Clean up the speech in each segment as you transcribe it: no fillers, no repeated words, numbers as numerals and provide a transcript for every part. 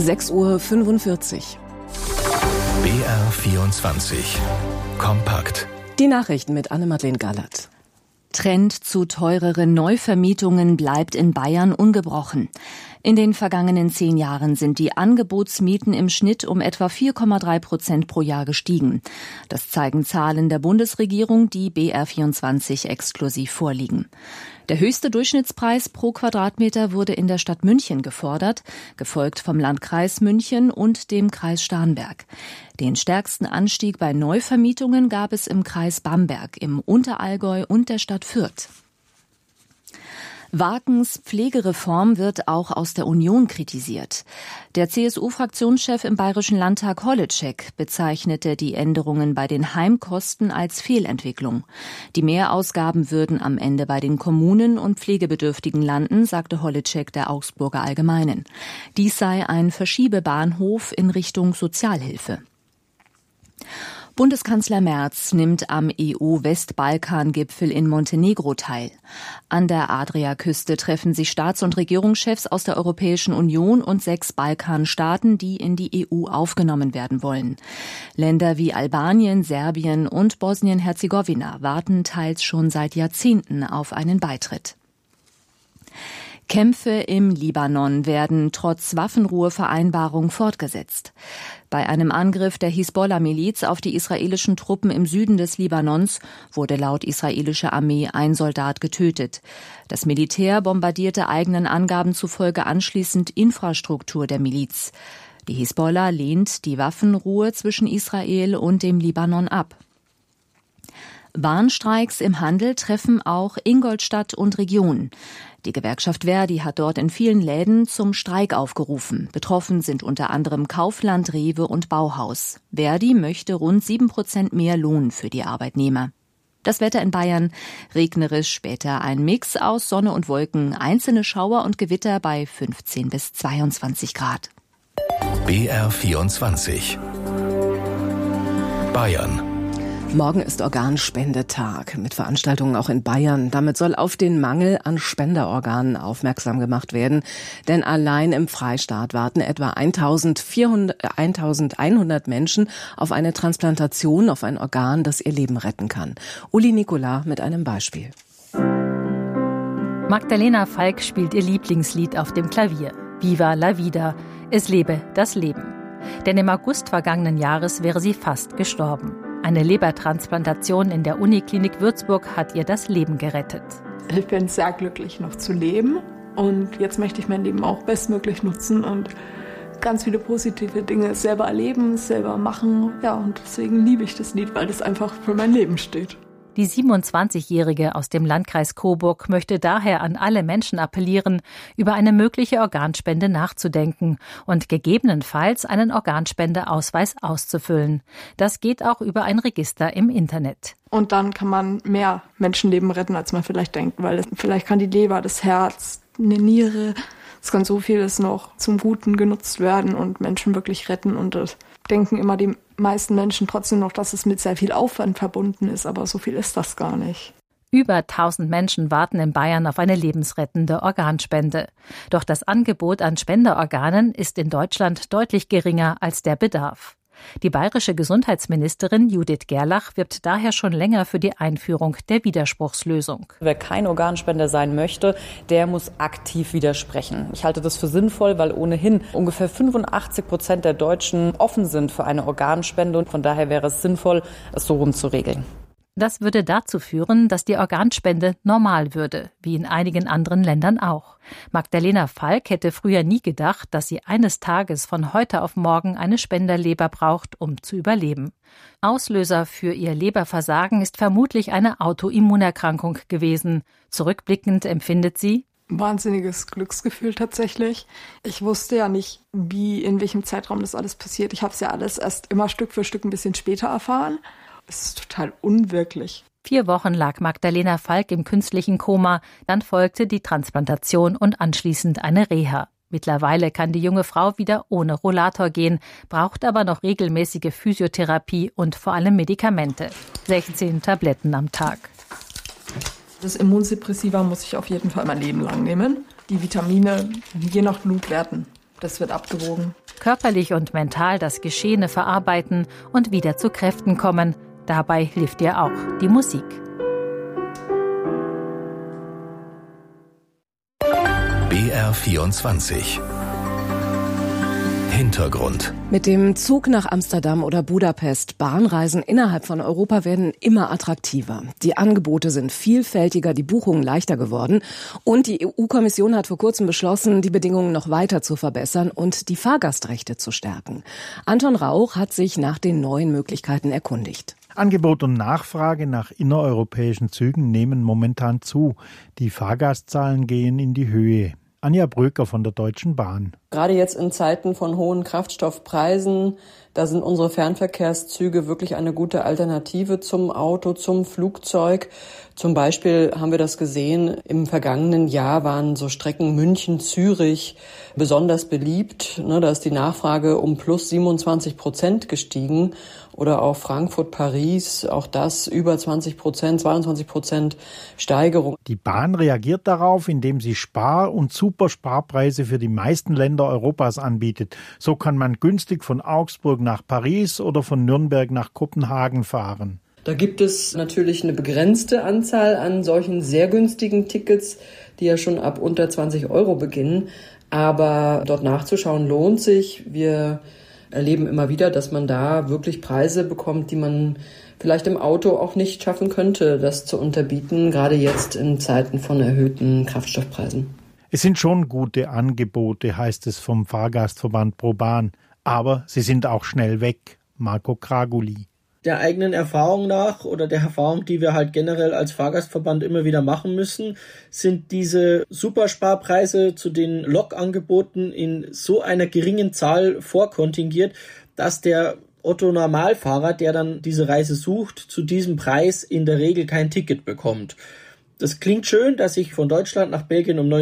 6:45 Uhr. BR24 Kompakt. Die Nachrichten mit Anne-Madeleine Gallert. Trend zu teureren Neuvermietungen bleibt in Bayern ungebrochen. In den vergangenen 10 Jahren sind die Angebotsmieten im Schnitt um etwa 4,3% pro Jahr gestiegen. Das zeigen Zahlen der Bundesregierung, die BR24 exklusiv vorliegen. Der höchste Durchschnittspreis pro Quadratmeter wurde in der Stadt München gefordert, gefolgt vom Landkreis München und dem Kreis Starnberg. Den stärksten Anstieg bei Neuvermietungen gab es im Kreis Bamberg, im Unterallgäu und der Stadt Fürth. Wagens Pflegereform wird auch aus der Union kritisiert. Der CSU-Fraktionschef im Bayerischen Landtag Holitschek bezeichnete die Änderungen bei den Heimkosten als Fehlentwicklung. Die Mehrausgaben würden am Ende bei den Kommunen und Pflegebedürftigen landen, sagte Holitschek der Augsburger Allgemeinen. Dies sei ein Verschiebebahnhof in Richtung Sozialhilfe. Bundeskanzler Merz nimmt am EU-Westbalkan-Gipfel in Montenegro teil. An der Adriaküste treffen sich Staats- und Regierungschefs aus der Europäischen Union und 6 Balkanstaaten, die in die EU aufgenommen werden wollen. Länder wie Albanien, Serbien und Bosnien-Herzegowina warten teils schon seit Jahrzehnten auf einen Beitritt. Kämpfe im Libanon werden trotz Waffenruhevereinbarung fortgesetzt. Bei einem Angriff der Hisbollah-Miliz auf die israelischen Truppen im Süden des Libanons wurde laut israelischer Armee ein Soldat getötet. Das Militär bombardierte eigenen Angaben zufolge anschließend Infrastruktur der Miliz. Die Hisbollah lehnt die Waffenruhe zwischen Israel und dem Libanon ab. Warnstreiks im Handel treffen auch Ingolstadt und Region. Die Gewerkschaft Verdi hat dort in vielen Läden zum Streik aufgerufen. Betroffen sind unter anderem Kaufland, Rewe und Bauhaus. Verdi möchte rund 7% mehr Lohn für die Arbeitnehmer. Das Wetter in Bayern: regnerisch, später ein Mix aus Sonne und Wolken, einzelne Schauer und Gewitter bei 15 bis 22 Grad. BR24 Bayern. Morgen ist Organspendetag mit Veranstaltungen auch in Bayern. Damit soll auf den Mangel an Spenderorganen aufmerksam gemacht werden. Denn allein im Freistaat warten etwa 1100 Menschen auf eine Transplantation, auf ein Organ, das ihr Leben retten kann. Uli Nicola mit einem Beispiel. Magdalena Falk spielt ihr Lieblingslied auf dem Klavier. Viva la vida. Es lebe das Leben. Denn im August vergangenen Jahres wäre sie fast gestorben. Eine Lebertransplantation in der Uniklinik Würzburg hat ihr das Leben gerettet. Ich bin sehr glücklich, noch zu leben. Und jetzt möchte ich mein Leben auch bestmöglich nutzen und ganz viele positive Dinge selber erleben, selber machen. Ja, und deswegen liebe ich das Lied, weil das einfach für mein Leben steht. Die 27-Jährige aus dem Landkreis Coburg möchte daher an alle Menschen appellieren, über eine mögliche Organspende nachzudenken und gegebenenfalls einen Organspendeausweis auszufüllen. Das geht auch über ein Register im Internet. Und dann kann man mehr Menschenleben retten, als man vielleicht denkt, weil vielleicht kann die Leber, das Herz, eine Niere, es kann so vieles noch zum Guten genutzt werden und Menschen wirklich retten. Und das denken immer die meisten Menschen trotzdem noch, dass es mit sehr viel Aufwand verbunden ist, aber so viel ist das gar nicht. Über 1000 Menschen warten in Bayern auf eine lebensrettende Organspende. Doch das Angebot an Spenderorganen ist in Deutschland deutlich geringer als der Bedarf. Die bayerische Gesundheitsministerin Judith Gerlach wirbt daher schon länger für die Einführung der Widerspruchslösung. Wer kein Organspender sein möchte, der muss aktiv widersprechen. Ich halte das für sinnvoll, weil ohnehin ungefähr 85% der Deutschen offen sind für eine Organspende und von daher wäre es sinnvoll, es so rum zu regeln. Das würde dazu führen, dass die Organspende normal würde, wie in einigen anderen Ländern auch. Magdalena Falk hätte früher nie gedacht, dass sie eines Tages von heute auf morgen eine Spenderleber braucht, um zu überleben. Auslöser für ihr Leberversagen ist vermutlich eine Autoimmunerkrankung gewesen. Zurückblickend empfindet sie: Wahnsinniges Glücksgefühl tatsächlich. Ich wusste ja nicht, in welchem Zeitraum das alles passiert. Ich habe es ja alles erst immer Stück für Stück ein bisschen später erfahren. Es ist total unwirklich. 4 Wochen lag Magdalena Falk im künstlichen Koma, dann folgte die Transplantation und anschließend eine Reha. Mittlerweile kann die junge Frau wieder ohne Rollator gehen, braucht aber noch regelmäßige Physiotherapie und vor allem Medikamente. 16 Tabletten am Tag. Das Immunsuppressiva muss ich auf jeden Fall mein Leben lang nehmen. Die Vitamine, je nach Blutwerten, das wird abgewogen. körperlich und mental das Geschehene verarbeiten und wieder zu Kräften kommen. Dabei hilft dir auch die Musik. BR24 Hintergrund. Mit dem Zug nach Amsterdam oder Budapest, Bahnreisen innerhalb von Europa werden immer attraktiver. Die Angebote sind vielfältiger, die Buchungen leichter geworden und die EU-Kommission hat vor kurzem beschlossen, die Bedingungen noch weiter zu verbessern und die Fahrgastrechte zu stärken. Anton Rauch hat sich nach den neuen Möglichkeiten erkundigt. Angebot und Nachfrage nach innereuropäischen Zügen nehmen momentan zu. Die Fahrgastzahlen gehen in die Höhe. Anja Bröker von der Deutschen Bahn. Gerade jetzt in Zeiten von hohen Kraftstoffpreisen, da sind unsere Fernverkehrszüge wirklich eine gute Alternative zum Auto, zum Flugzeug. Zum Beispiel haben wir das gesehen, im vergangenen Jahr waren so Strecken München-Zürich besonders beliebt. Da ist die Nachfrage um plus 27% gestiegen. Oder auch Frankfurt-Paris, auch das über 20%, 22% Steigerung. Die Bahn reagiert darauf, indem sie Spar- und Supersparpreise für die meisten Länder Europas anbietet. So kann man günstig von Augsburg nach Paris oder von Nürnberg nach Kopenhagen fahren. Da gibt es natürlich eine begrenzte Anzahl an solchen sehr günstigen Tickets, die ja schon ab unter 20 € beginnen. Aber dort nachzuschauen lohnt sich. Wir erleben immer wieder, dass man da wirklich Preise bekommt, die man vielleicht im Auto auch nicht schaffen könnte, das zu unterbieten, gerade jetzt in Zeiten von erhöhten Kraftstoffpreisen. Es sind schon gute Angebote, heißt es vom Fahrgastverband ProBahn, aber sie sind auch schnell weg. Marco Kraguli. Der eigenen Erfahrung nach oder der Erfahrung, die wir halt generell als Fahrgastverband immer wieder machen müssen, sind diese Supersparpreise zu den Lokangeboten in so einer geringen Zahl vorkontingiert, dass der Otto-Normalfahrer, der dann diese Reise sucht, zu diesem Preis in der Regel kein Ticket bekommt. Das klingt schön, dass ich von Deutschland nach Belgien um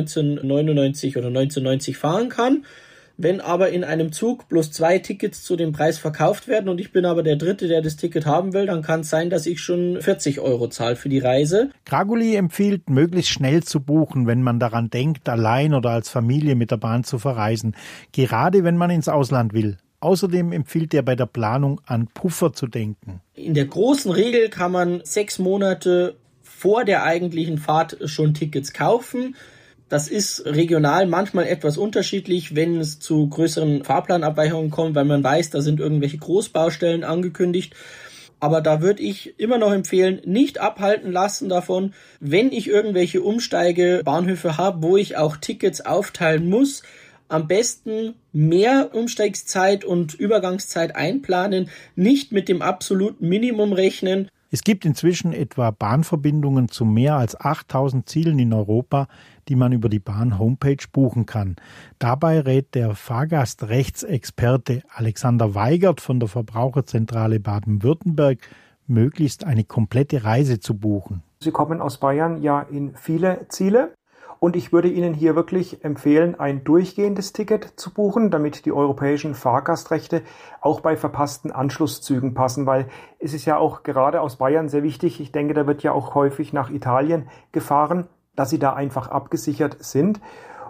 1999 oder 1990 fahren kann. Wenn aber in einem Zug bloß 2 Tickets zu dem Preis verkauft werden und ich bin aber der Dritte, der das Ticket haben will, dann kann es sein, dass ich schon 40 € zahle für die Reise. Kraguli empfiehlt, möglichst schnell zu buchen, wenn man daran denkt, allein oder als Familie mit der Bahn zu verreisen, gerade wenn man ins Ausland will. Außerdem empfiehlt er bei der Planung an Puffer zu denken. In der großen Regel kann man 6 Monate vor der eigentlichen Fahrt schon Tickets kaufen. Das ist regional manchmal etwas unterschiedlich, wenn es zu größeren Fahrplanabweichungen kommt, weil man weiß, da sind irgendwelche Großbaustellen angekündigt. Aber da würde ich immer noch empfehlen, nicht abhalten lassen davon, wenn ich irgendwelche Umsteigebahnhöfe habe, wo ich auch Tickets aufteilen muss, am besten mehr Umsteigszeit und Übergangszeit einplanen, nicht mit dem absoluten Minimum rechnen. Es gibt inzwischen etwa Bahnverbindungen zu mehr als 8000 Zielen in Europa, die man über die Bahn-Homepage buchen kann. Dabei rät der Fahrgastrechtsexperte Alexander Weigert von der Verbraucherzentrale Baden-Württemberg, möglichst eine komplette Reise zu buchen. Sie kommen aus Bayern ja in viele Ziele. Und ich würde Ihnen hier wirklich empfehlen, ein durchgehendes Ticket zu buchen, damit die europäischen Fahrgastrechte auch bei verpassten Anschlusszügen passen, weil es ist ja auch gerade aus Bayern sehr wichtig, ich denke, da wird ja auch häufig nach Italien gefahren, dass Sie da einfach abgesichert sind.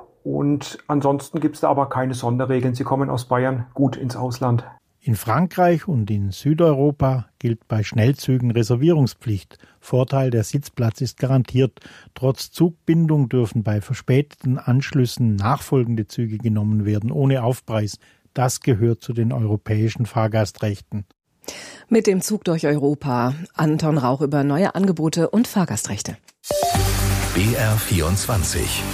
Und ansonsten gibt es da aber keine Sonderregeln. Sie kommen aus Bayern gut ins Ausland. In Frankreich und in Südeuropa gilt bei Schnellzügen Reservierungspflicht. Vorteil, der Sitzplatz ist garantiert. Trotz Zugbindung dürfen bei verspäteten Anschlüssen nachfolgende Züge genommen werden, ohne Aufpreis. Das gehört zu den europäischen Fahrgastrechten. Mit dem Zug durch Europa. Anton Rauch über neue Angebote und Fahrgastrechte. BR24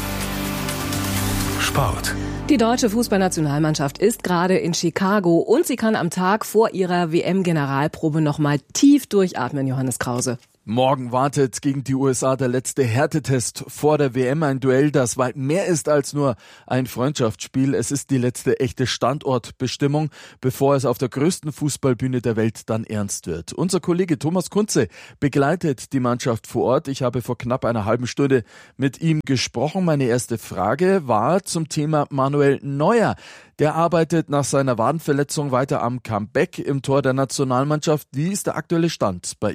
Sport. Die deutsche Fußballnationalmannschaft ist gerade in Chicago und sie kann am Tag vor ihrer WM-Generalprobe nochmal tief durchatmen, Johannes Krause. Morgen wartet gegen die USA der letzte Härtetest vor der WM, ein Duell, das weit mehr ist als nur ein Freundschaftsspiel. Es ist die letzte echte Standortbestimmung, bevor es auf der größten Fußballbühne der Welt dann ernst wird. Unser Kollege Thomas Kunze begleitet die Mannschaft vor Ort. Ich habe vor knapp einer halben Stunde mit ihm gesprochen. Meine erste Frage war zum Thema Manuel Neuer. Der arbeitet nach seiner Wadenverletzung weiter am Comeback im Tor der Nationalmannschaft. Wie ist der aktuelle Stand bei ihm?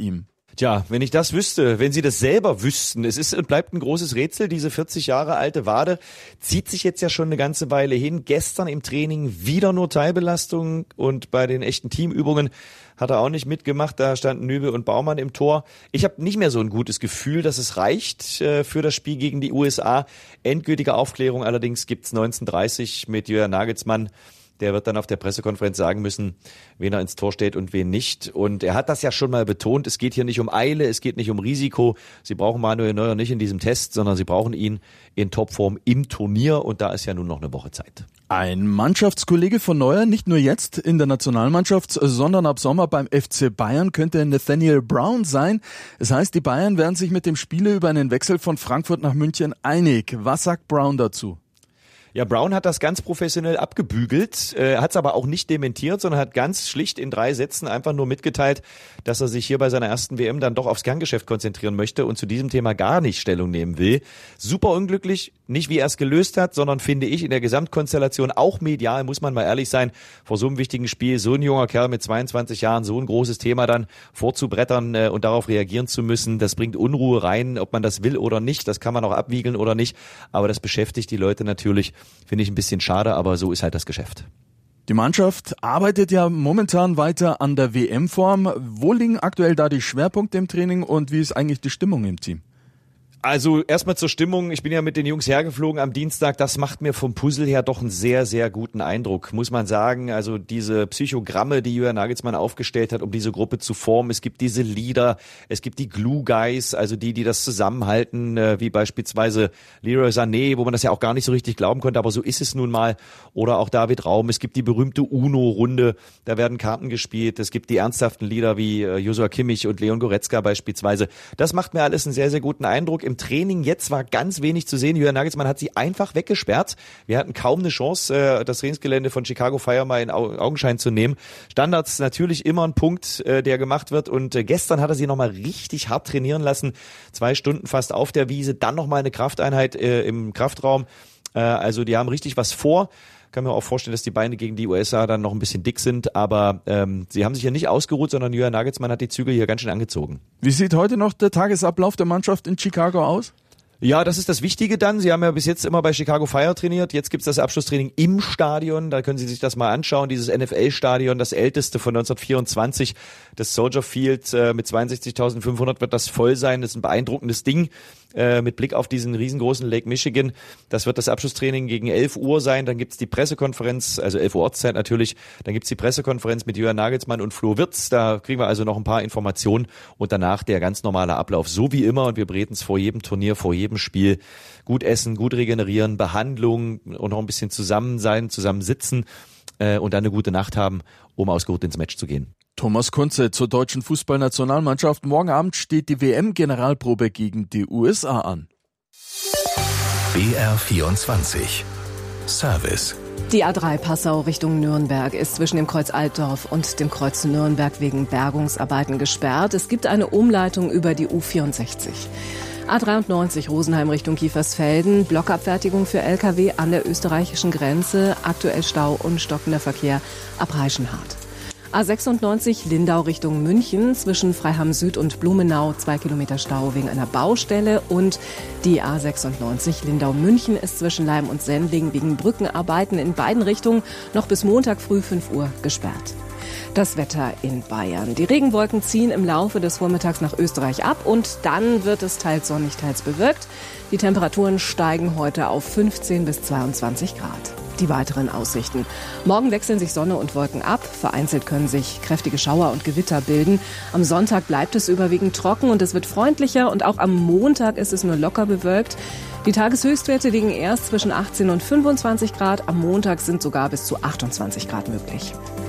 Tja, wenn ich das wüsste, wenn Sie das selber wüssten, es ist und bleibt ein großes Rätsel, diese 40 Jahre alte Wade zieht sich jetzt ja schon eine ganze Weile hin. Gestern im Training wieder nur Teilbelastung und bei den echten Teamübungen hat er auch nicht mitgemacht, da standen Nübel und Baumann im Tor. Ich habe nicht mehr so ein gutes Gefühl, dass es reicht für das Spiel gegen die USA. Endgültige Aufklärung allerdings gibt's 19:30 mit Julian Nagelsmann. Der wird dann auf der Pressekonferenz sagen müssen, wen er ins Tor steht und wen nicht. Und er hat das ja schon mal betont, es geht hier nicht um Eile, es geht nicht um Risiko. Sie brauchen Manuel Neuer nicht in diesem Test, sondern sie brauchen ihn in Topform im Turnier. Und da ist ja nun noch eine Woche Zeit. Ein Mannschaftskollege von Neuer, nicht nur jetzt in der Nationalmannschaft, sondern ab Sommer beim FC Bayern, könnte Nathaniel Brown sein. Das heißt, die Bayern werden sich mit dem Spieler über einen Wechsel von Frankfurt nach München einig. Was sagt Brown dazu? Ja, Brown hat das ganz professionell abgebügelt, hat es aber auch nicht dementiert, sondern hat ganz schlicht in 3 Sätzen einfach nur mitgeteilt, dass er sich hier bei seiner ersten WM dann doch aufs Kerngeschäft konzentrieren möchte und zu diesem Thema gar nicht Stellung nehmen will. Super unglücklich, nicht wie er es gelöst hat, sondern finde ich in der Gesamtkonstellation, auch medial, muss man mal ehrlich sein, vor so einem wichtigen Spiel, so ein junger Kerl mit 22 Jahren, so ein großes Thema dann vorzubrettern und darauf reagieren zu müssen, das bringt Unruhe rein, ob man das will oder nicht, das kann man auch abwiegeln oder nicht, aber das beschäftigt die Leute natürlich. Finde ich ein bisschen schade, aber so ist halt das Geschäft. Die Mannschaft arbeitet ja momentan weiter an der WM-Form. Wo liegen aktuell da die Schwerpunkte im Training und wie ist eigentlich die Stimmung im Team? Also erstmal zur Stimmung. Ich bin ja mit den Jungs hergeflogen am Dienstag. Das macht mir vom Puzzle her doch einen sehr, sehr guten Eindruck, muss man sagen. Also diese Psychogramme, die Julian Nagelsmann aufgestellt hat, um diese Gruppe zu formen. Es gibt diese Leader, es gibt die Glue Guys, also die das zusammenhalten, wie beispielsweise Leroy Sané, wo man das ja auch gar nicht so richtig glauben konnte, aber so ist es nun mal. Oder auch David Raum. Es gibt die berühmte UNO-Runde, da werden Karten gespielt. Es gibt die ernsthaften Leader wie Joshua Kimmich und Leon Goretzka beispielsweise. Das macht mir alles einen sehr, sehr guten Eindruck. Im Training jetzt war ganz wenig zu sehen. Julian Nagelsmann hat sie einfach weggesperrt. Wir hatten kaum eine Chance, das Trainingsgelände von Chicago Fire mal in Augenschein zu nehmen. Standards natürlich immer ein Punkt, der gemacht wird. Und gestern hat er sie nochmal richtig hart trainieren lassen. 2 Stunden fast auf der Wiese, dann nochmal eine Krafteinheit im Kraftraum. Also die haben richtig was vor. Kann mir auch vorstellen, dass die Beine gegen die USA dann noch ein bisschen dick sind, aber sie haben sich ja nicht ausgeruht, sondern Julian Nagelsmann hat die Zügel hier ganz schön angezogen. Wie sieht heute noch der Tagesablauf der Mannschaft in Chicago aus? Ja, das ist das Wichtige dann. Sie haben ja bis jetzt immer bei Chicago Fire trainiert. Jetzt gibt's das Abschlusstraining im Stadion. Da können Sie sich das mal anschauen. Dieses NFL-Stadion, das älteste von 1924, das Soldier Field mit 62.500 wird das voll sein. Das ist ein beeindruckendes Ding mit Blick auf diesen riesengroßen Lake Michigan. Das wird das Abschlusstraining gegen 11 Uhr sein. Dann gibt's die Pressekonferenz, also 11 Uhr Ortszeit natürlich. Dann gibt's die Pressekonferenz mit Julian Nagelsmann und Flo Wirtz. Da kriegen wir also noch ein paar Informationen und danach der ganz normale Ablauf. So wie immer und wir bereiten es vor jedem Turnier, vor jedem Spiel. Gut essen, gut regenerieren, Behandlung und noch ein bisschen zusammen sein, zusammen sitzen und dann eine gute Nacht haben, um ausgeruht ins Match zu gehen. Thomas Kunze zur deutschen Fußballnationalmannschaft. Morgen Abend steht die WM-Generalprobe gegen die USA an. BR24 Service. Die A3 Passau Richtung Nürnberg ist zwischen dem Kreuz Altdorf und dem Kreuz Nürnberg wegen Bergungsarbeiten gesperrt. Es gibt eine Umleitung über die U64. A93 Rosenheim Richtung Kiefersfelden, Blockabfertigung für Lkw an der österreichischen Grenze, aktuell Stau und stockender Verkehr ab Reichenhart. A96 Lindau Richtung München, zwischen Freiham Süd und Blumenau 2 Kilometer Stau wegen einer Baustelle und die A96 Lindau München ist zwischen Leim und Sendling wegen Brückenarbeiten in beiden Richtungen noch bis Montag früh 5 Uhr gesperrt. Das Wetter in Bayern. Die Regenwolken ziehen im Laufe des Vormittags nach Österreich ab und dann wird es teils sonnig, teils bewölkt. Die Temperaturen steigen heute auf 15 bis 22 Grad. Die weiteren Aussichten. Morgen wechseln sich Sonne und Wolken ab. Vereinzelt können sich kräftige Schauer und Gewitter bilden. Am Sonntag bleibt es überwiegend trocken und es wird freundlicher. Und auch am Montag ist es nur locker bewölkt. Die Tageshöchstwerte liegen erst zwischen 18 und 25 Grad. Am Montag sind sogar bis zu 28 Grad möglich.